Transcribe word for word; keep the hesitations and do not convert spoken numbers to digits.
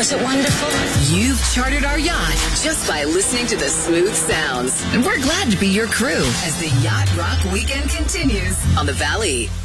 Was it wonderful? You've chartered our yacht just by listening to the smooth sounds. And we're glad to be your crew as the Yacht Rock Weekend continues on the Valley.